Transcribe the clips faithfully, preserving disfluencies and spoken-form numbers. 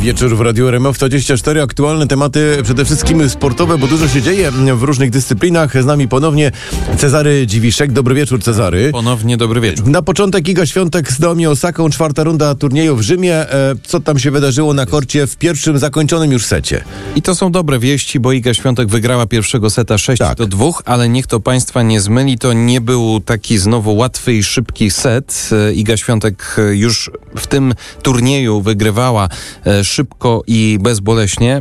Wieczór w Radiu R M F dwadzieścia cztery. Aktualne tematy, przede wszystkim sportowe, bo dużo się dzieje w różnych dyscyplinach. Z nami ponownie Cezary Dziwiszek. Dobry wieczór, Cezary. Ponownie dobry wieczór. Na początek Iga Świątek z Naomi Osaką, czwarta runda turnieju w Rzymie. Co tam się wydarzyło na korcie w pierwszym zakończonym już secie? I to są dobre wieści, bo Iga Świątek wygrała pierwszego seta sześć do dwóch, ale niech to państwa nie zmyli, to nie był taki znowu łatwy i szybki set. Iga Świątek już w tym turnieju wygrywała szybko i bezboleśnie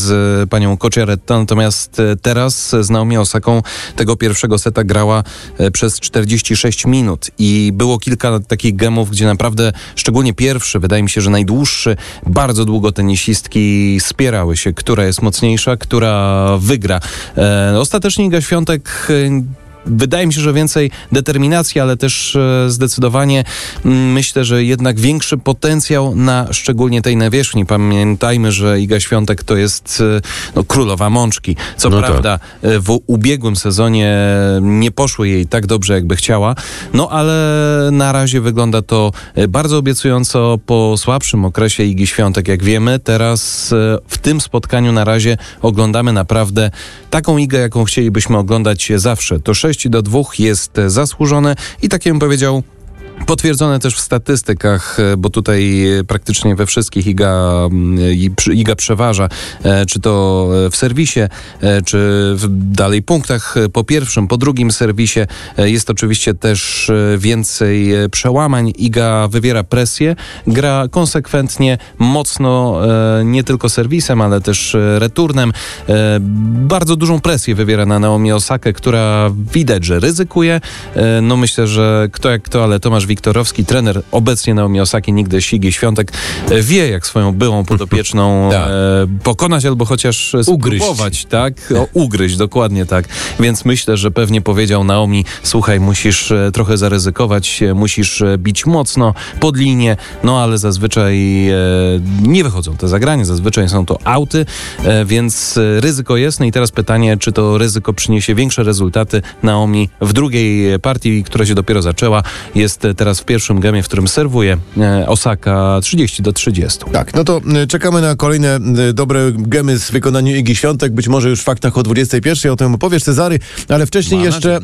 z panią Cocciaretto, natomiast teraz z Naomi Osaką tego pierwszego seta grała przez czterdzieści sześć minut i było kilka takich gemów, gdzie naprawdę, szczególnie pierwszy, wydaje mi się, że najdłuższy, bardzo długo tenisistki spierały się, która jest mocniejsza, która wygra. E, ostatecznie Iga Świątek wydaje mi się, że więcej determinacji, ale też e, zdecydowanie m, myślę, że jednak większy potencjał na szczególnie tej nawierzchni. Pamiętajmy, że Iga Świątek to jest e, no, królowa mączki. Co no prawda tak. e, w ubiegłym sezonie nie poszło jej tak dobrze, jakby chciała, no ale na razie wygląda to bardzo obiecująco po słabszym okresie Igi Świątek, jak wiemy. Teraz e, w tym spotkaniu na razie oglądamy naprawdę taką Igę, jaką chcielibyśmy oglądać zawsze. To sześć do dwóch jest zasłużone i tak bym powiedział, potwierdzone też w statystykach, bo tutaj praktycznie we wszystkich Iga, Iga przeważa, czy to w serwisie, czy w dalej punktach po pierwszym, po drugim serwisie. Jest oczywiście też więcej przełamań. Iga wywiera presję, gra konsekwentnie, mocno, nie tylko serwisem, ale też returnem. Bardzo dużą presję wywiera na Naomi Osakę, która widać, że ryzykuje. No myślę, że kto jak kto, ale Tomasz Wiktorowski, trener obecnie Naomi Osaki, nigdy Igi Świątek, wie, jak swoją byłą podopieczną e, pokonać albo chociaż spróbować, tak? O, ugryźć, dokładnie tak. Więc myślę, że pewnie powiedział Naomi, słuchaj, musisz e, trochę zaryzykować, e, musisz e, bić mocno pod linię, no ale zazwyczaj e, nie wychodzą te zagrania, zazwyczaj są to auty, e, więc e, ryzyko jest. No i teraz pytanie, czy to ryzyko przyniesie większe rezultaty. Naomi w drugiej partii, która się dopiero zaczęła, jest teraz w pierwszym gemie, w którym serwuje Osaka trzydzieści do trzydziestu. Tak, no to czekamy na kolejne dobre gemy z wykonania Igi Świątek, być może już w faktach o dwudziestej pierwszej, o tym opowiesz, Cezary, ale wcześniej Mana, jeszcze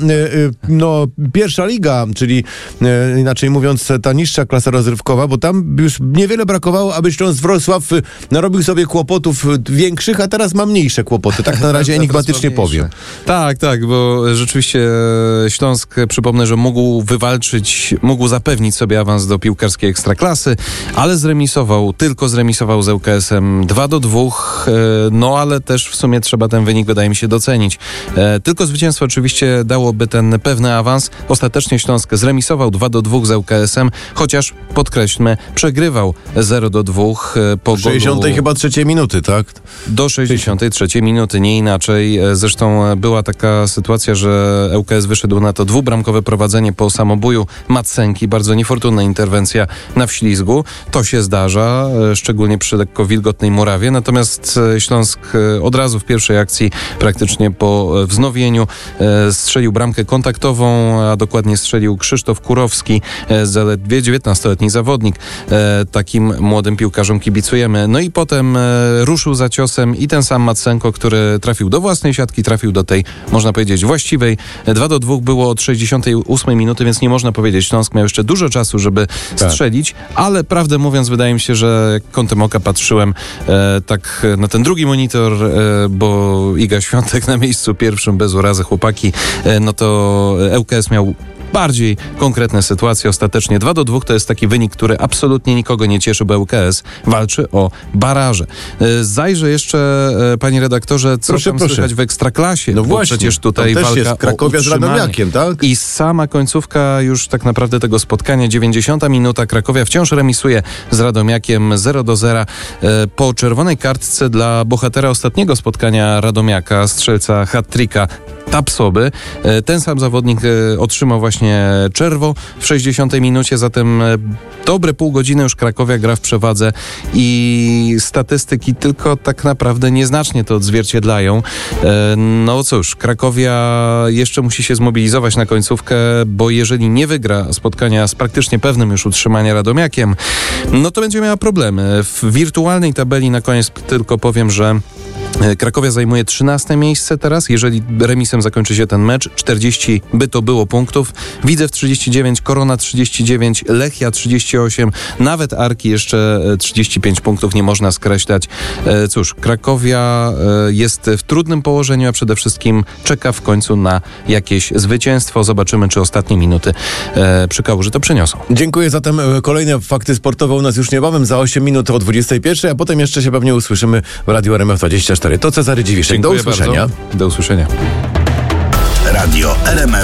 no, pierwsza liga, czyli inaczej mówiąc ta niższa klasa rozrywkowa, bo tam już niewiele brakowało, aby Śląsk Wrocław narobił sobie kłopotów większych, a teraz ma mniejsze kłopoty, tak na razie enigmatycznie powiem. Tak, tak, bo rzeczywiście Śląsk, przypomnę, że mógł wywalczyć, mógł zapewnić sobie awans do piłkarskiej ekstraklasy, ale zremisował, tylko zremisował z ŁKS-em dwa do dwóch, no ale też w sumie trzeba ten wynik, wydaje mi się, docenić. Tylko zwycięstwo oczywiście dałoby ten pewny awans. Ostatecznie Śląsk zremisował dwa do dwóch z ŁKS-em, chociaż podkreślmy, przegrywał zero do dwóch po sześćdziesiątej chyba trzeciej minuty, tak? Do sześćdziesiątej trzeciej minuty, nie inaczej. Zresztą była taka sytuacja, że ŁKS wyszedł na to dwubramkowe prowadzenie po samobuju Matsenki. Bardzo niefortunna interwencja na wślizgu. To się zdarza, szczególnie przy lekko wilgotnej murawie. Natomiast Śląsk od razu w pierwszej akcji, praktycznie po wznowieniu, strzelił bramkę kontaktową, a dokładnie strzelił Krzysztof Kurowski, zaledwie dziewiętnastoletni zawodnik. Takim młodym piłkarzom kibicujemy. No i potem ruszył za ciosem i ten sam Matsenko, który trafił do własnej siatki, trafił do tej, można powiedzieć, właściwej. dwa do dwóch było od sześćdziesiątej ósmej minuty, więc nie można powiedzieć, Śląsk miał jeszcze dużo czasu, żeby tak strzelić, ale prawdę mówiąc, wydaje mi się, że jak kątem oka patrzyłem e, tak na ten drugi monitor, e, bo Iga Świątek na miejscu pierwszym, bez urazy chłopaki, e, no to ŁKS miał bardziej konkretne sytuacje. Ostatecznie dwa do dwóch to jest taki wynik, który absolutnie nikogo nie cieszy, bo ŁKS walczy o baraże. Zajrzę jeszcze, panie redaktorze, co proszę, tam proszę. słychać w Ekstraklasie. No właśnie, przecież tutaj tam też walka jest Krakowia z Radomiakiem, tak? I sama końcówka już tak naprawdę tego spotkania, dziewięćdziesiąta minuta, Krakowia wciąż remisuje z Radomiakiem zero do zera. Po czerwonej kartce dla bohatera ostatniego spotkania Radomiaka, strzelca hat-tricka, Tapsoby. Ten sam zawodnik otrzymał właśnie czerwo w sześćdziesiątej minucie, zatem dobre pół godziny już Krakowia gra w przewadze i statystyki tylko tak naprawdę nieznacznie to odzwierciedlają. No cóż, Krakowia jeszcze musi się zmobilizować na końcówkę, bo jeżeli nie wygra spotkania z praktycznie pewnym już utrzymania Radomiakiem, no to będzie miała problemy. W wirtualnej tabeli na koniec tylko powiem, że Krakowia zajmuje trzynaste miejsce teraz. Jeżeli remisem zakończy się ten mecz, czterdzieści by to było punktów. Widzew trzydzieści dziewięć, Korona trzydzieści dziewięć, Lechia trzydzieści osiem, nawet Arki jeszcze trzydzieści pięć punktów nie można skreślać. Cóż, Krakowia jest w trudnym położeniu, a przede wszystkim czeka w końcu na jakieś zwycięstwo. Zobaczymy, czy ostatnie minuty przy Kałuży to przyniosą. Dziękuję. Zatem kolejne fakty sportowe u nas już niebawem za osiem minut o dwudziestej pierwszej, a potem jeszcze się pewnie usłyszymy w Radiu R M F dwadzieścia cztery. To Cezary Dziwiszek. Do usłyszenia. Bardzo. Do usłyszenia. Radio R M F